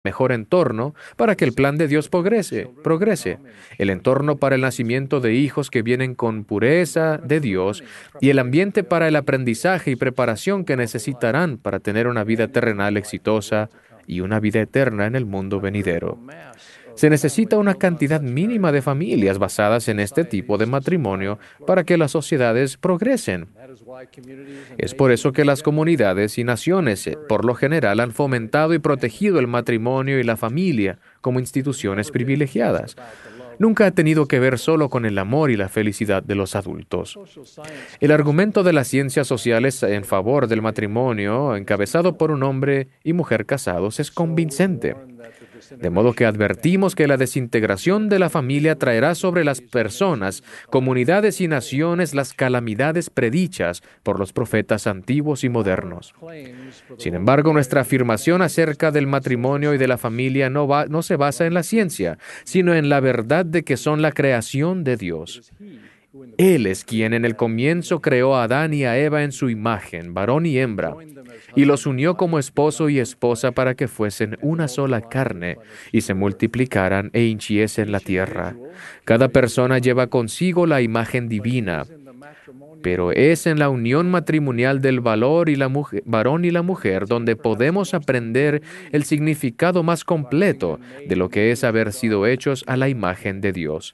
mejor entorno para que el plan de Dios progrese. El entorno para el nacimiento de hijos que vienen con pureza de Dios y el ambiente para el aprendizaje y preparación que necesitarán para tener una vida terrenal exitosa y una vida eterna en el mundo venidero. Se necesita una cantidad mínima de familias basadas en este tipo de matrimonio para que las sociedades progresen. Es por eso que las comunidades y naciones, por lo general, han fomentado y protegido el matrimonio y la familia como instituciones privilegiadas. Nunca ha tenido que ver solo con el amor y la felicidad de los adultos. El argumento de las ciencias sociales en favor del matrimonio, encabezado por un hombre y mujer casados, es convincente. De modo que advertimos que la desintegración de la familia traerá sobre las personas, comunidades y naciones las calamidades predichas por los profetas antiguos y modernos. Sin embargo, nuestra afirmación acerca del matrimonio y de la familia no se basa en la ciencia, sino en la verdad de que son la creación de Dios. Él es quien en el comienzo creó a Adán y a Eva en su imagen, varón y hembra, y los unió como esposo y esposa para que fuesen una sola carne y se multiplicaran e hinchiesen la tierra. Cada persona lleva consigo la imagen divina, pero es en la unión matrimonial del varón y la mujer donde podemos aprender el significado más completo de lo que es haber sido hechos a la imagen de Dios.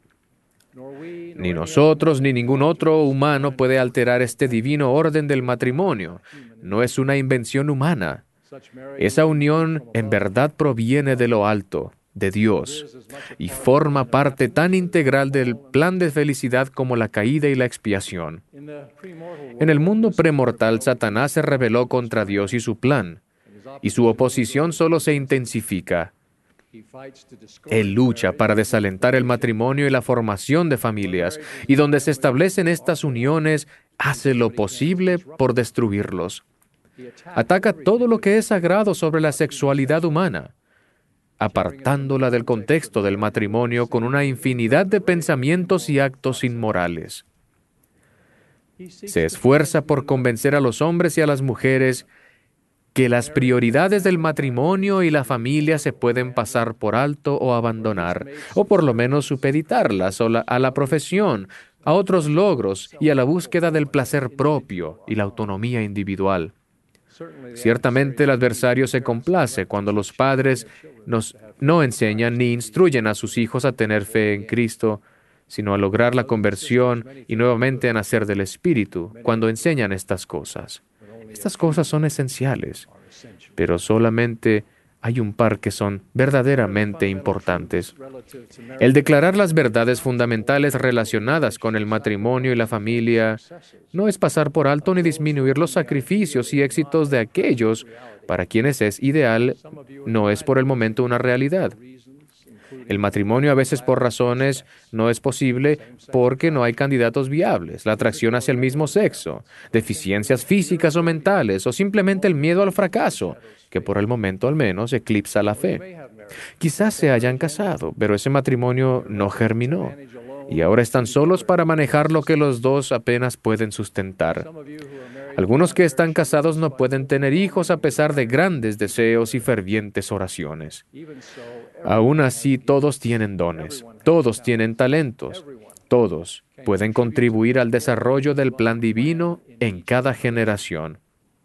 Ni nosotros ni ningún otro humano puede alterar este divino orden del matrimonio. No es una invención humana. Esa unión en verdad proviene de lo alto, de Dios, y forma parte tan integral del plan de felicidad como la caída y la expiación. En el mundo premortal, Satanás se rebeló contra Dios y su plan, y su oposición solo se intensifica. Él lucha para desalentar el matrimonio y la formación de familias, y donde se establecen estas uniones, hace lo posible por destruirlos. Ataca todo lo que es sagrado sobre la sexualidad humana, apartándola del contexto del matrimonio con una infinidad de pensamientos y actos inmorales. Se esfuerza por convencer a los hombres y a las mujeres que las prioridades del matrimonio y la familia se pueden pasar por alto o abandonar, o por lo menos supeditarlas a la profesión, a otros logros y a la búsqueda del placer propio y la autonomía individual. Ciertamente el adversario se complace cuando los padres no enseñan ni instruyen a sus hijos a tener fe en Cristo, sino a lograr la conversión y nuevamente a nacer del Espíritu, cuando enseñan estas cosas. Estas cosas son esenciales, pero solamente hay un par que son verdaderamente importantes. El declarar las verdades fundamentales relacionadas con el matrimonio y la familia no es pasar por alto ni disminuir los sacrificios y éxitos de aquellos para quienes es ideal, no es por el momento una realidad. El matrimonio a veces por razones no es posible porque no hay candidatos viables, la atracción hacia el mismo sexo, deficiencias físicas o mentales, o simplemente el miedo al fracaso, que por el momento al menos eclipsa la fe. Quizás se hayan casado, pero ese matrimonio no germinó, y ahora están solos para manejar lo que los dos apenas pueden sustentar. Algunos que están casados no pueden tener hijos a pesar de grandes deseos y fervientes oraciones. Aún así, todos tienen dones, todos tienen talentos, todos pueden contribuir al desarrollo del plan divino en cada generación.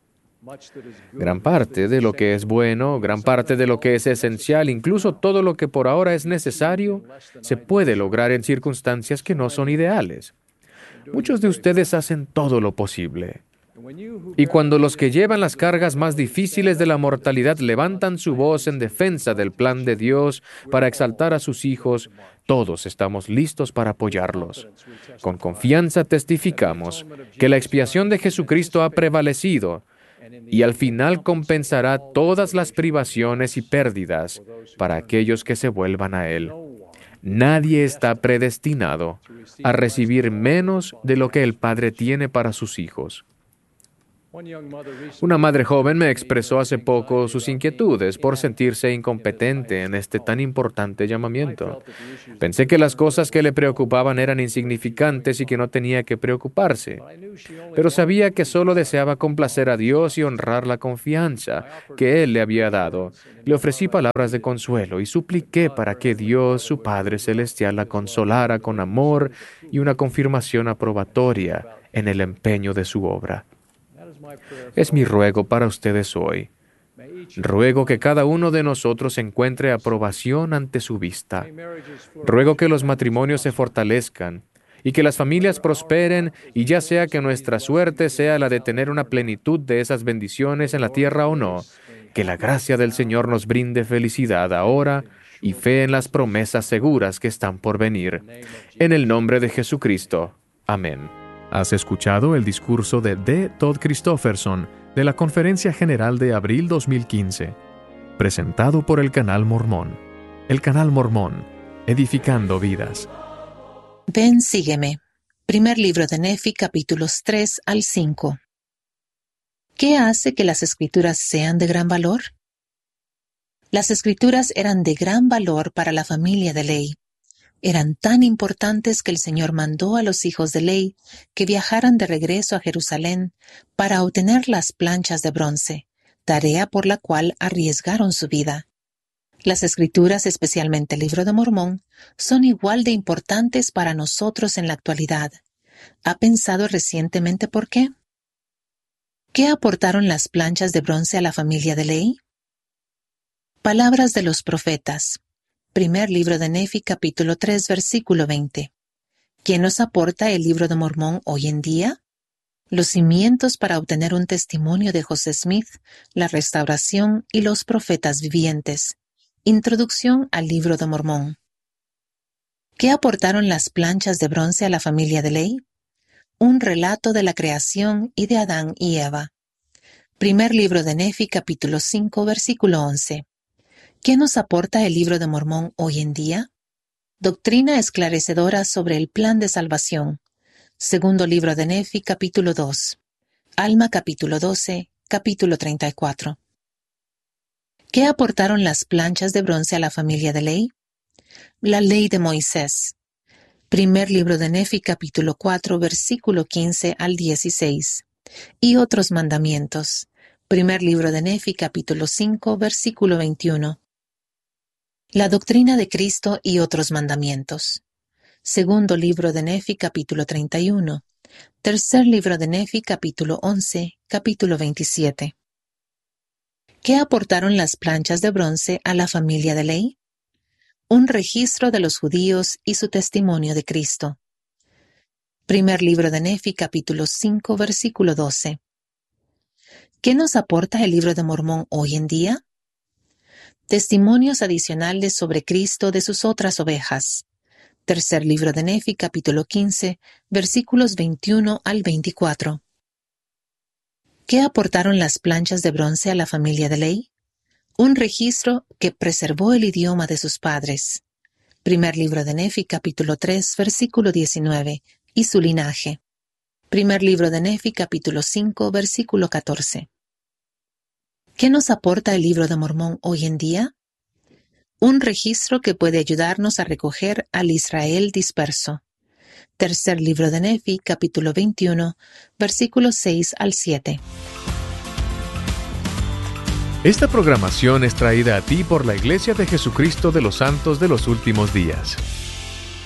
Gran parte de lo que es bueno, gran parte de lo que es esencial, incluso todo lo que por ahora es necesario, se puede lograr en circunstancias que no son ideales. Muchos de ustedes hacen todo lo posible. Y cuando los que llevan las cargas más difíciles de la mortalidad levantan su voz en defensa del plan de Dios para exaltar a sus hijos, todos estamos listos para apoyarlos. Con confianza testificamos que la expiación de Jesucristo ha prevalecido y al final compensará todas las privaciones y pérdidas para aquellos que se vuelvan a Él. Nadie está predestinado a recibir menos de lo que el Padre tiene para sus hijos. Una madre joven me expresó hace poco sus inquietudes por sentirse incompetente en este tan importante llamamiento. Pensé que las cosas que le preocupaban eran insignificantes y que no tenía que preocuparse, pero sabía que solo deseaba complacer a Dios y honrar la confianza que Él le había dado. Le ofrecí palabras de consuelo y supliqué para que Dios, su Padre Celestial, la consolara con amor y una confirmación aprobatoria en el empeño de su obra. Es mi ruego para ustedes hoy. Ruego que cada uno de nosotros encuentre aprobación ante su vista. Ruego que los matrimonios se fortalezcan y que las familias prosperen, y ya sea que nuestra suerte sea la de tener una plenitud de esas bendiciones en la tierra o no, que la gracia del Señor nos brinde felicidad ahora y fe en las promesas seguras que están por venir. En el nombre de Jesucristo. Amén. Has escuchado el discurso de D. Todd Christofferson de la Conferencia General de abril 2015, presentado por el Canal Mormón. El Canal Mormón, edificando vidas. Ven, sígueme. Primer libro de Nefi, capítulos 3 al 5. ¿Qué hace que las Escrituras sean de gran valor? Las Escrituras eran de gran valor para la familia de Ley. Eran tan importantes que el Señor mandó a los hijos de Ley que viajaran de regreso a Jerusalén para obtener las planchas de bronce, tarea por la cual arriesgaron su vida. Las Escrituras, especialmente el Libro de Mormón, son igual de importantes para nosotros en la actualidad. ¿Ha pensado recientemente por qué? ¿Qué aportaron las planchas de bronce a la familia de Ley? Palabras de los profetas. Primer libro de Nefi, capítulo 3, versículo 20. ¿Quién nos aporta el Libro de Mormón hoy en día? Los cimientos para obtener un testimonio de José Smith, la restauración y los profetas vivientes. Introducción al Libro de Mormón. ¿Qué aportaron las planchas de bronce a la familia de Ley? Un relato de la creación y de Adán y Eva. Primer libro de Nefi, capítulo 5, versículo 11. ¿Qué nos aporta el Libro de Mormón hoy en día? Doctrina esclarecedora sobre el plan de salvación. Segundo libro de Nefi, capítulo 2. Alma, capítulo 12, capítulo 34. ¿Qué aportaron las planchas de bronce a la familia de Ley? La ley de Moisés. Primer libro de Nefi, capítulo 4, versículo 15 al 16. Y otros mandamientos. Primer libro de Nefi, capítulo 5, versículo 21. La doctrina de Cristo y otros mandamientos. Segundo libro de Nefi, capítulo 31. Tercer libro de Nefi, capítulo 11, capítulo 27. ¿Qué aportaron las planchas de bronce a la familia de Ley? Un registro de los judíos y su testimonio de Cristo. Primer libro de Nefi, capítulo 5, versículo 12. ¿Qué nos aporta el Libro de Mormón hoy en día? Testimonios adicionales sobre Cristo de sus otras ovejas. Tercer libro de Nefi, capítulo 15, versículos 21 al 24. ¿Qué aportaron las planchas de bronce a la familia de Ley? Un registro que preservó el idioma de sus padres. Primer libro de Nefi, capítulo 3, versículo 19, y su linaje. Primer libro de Nefi, capítulo 5, versículo 14. ¿Qué nos aporta el Libro de Mormón hoy en día? Un registro que puede ayudarnos a recoger al Israel disperso. Tercer libro de Nefi, capítulo 21, versículos 6 al 7. Esta programación es traída a ti por la Iglesia de Jesucristo de los Santos de los Últimos Días.